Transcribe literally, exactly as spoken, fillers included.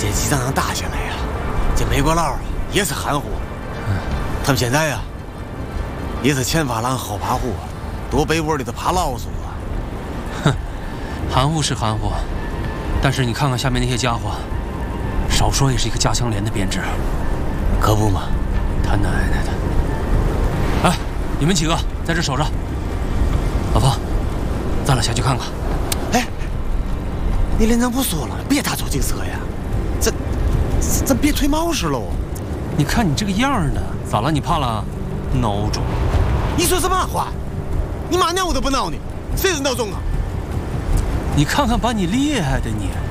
这几场仗打下来呀，这美国佬啊也是含糊。嗯，他们现在呀，也是前发狼后怕虎，躲被窝里头怕老鼠啊。 哼，含糊是含糊，但是你看看下面那些家伙，少说也是一个加强连的编制。 可不嘛， 他奶奶的！哎，你们几个在这守着。老方，咱俩下去看看。 哎，你连长不说了，别打走警车呀，这咱别推冒失喽。 你看你这个样的，咋了？你怕了？孬种！ 你说什么话？你妈娘我都不闹你，谁是孬种啊？ 你看看把你厉害的你，